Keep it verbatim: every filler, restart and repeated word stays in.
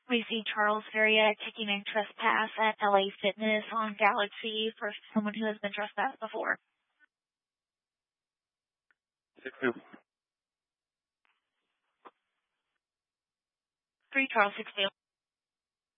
We see Charles Faria kicking a trespass at L A Fitness on Galaxy for someone who has been trespassed before. Six two. Three Charles, six two.